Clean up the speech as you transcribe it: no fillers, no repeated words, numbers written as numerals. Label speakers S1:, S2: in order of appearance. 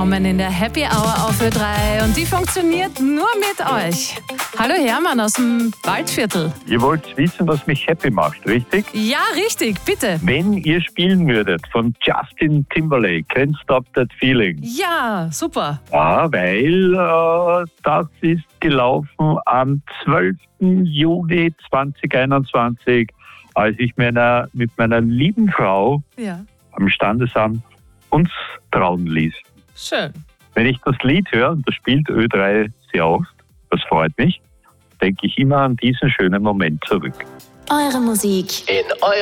S1: In der Happy Hour auf Ö3 und die funktioniert nur mit euch. Hallo Hermann aus dem Waldviertel.
S2: Ihr wollt wissen, was mich happy macht, richtig?
S1: Ja, richtig, bitte.
S2: Wenn ihr spielen würdet von Justin Timberlake, Can't Stop That Feeling.
S1: Ja, super.
S2: Ja, weil das ist gelaufen am 12. Juni 2021, als ich mit meiner lieben Frau am Standesamt uns trauen ließ.
S1: Schön.
S2: Wenn ich das Lied höre, und das spielt Ö3 sehr oft, das freut mich, denke ich immer an diesen schönen Moment zurück.
S3: Eure Musik in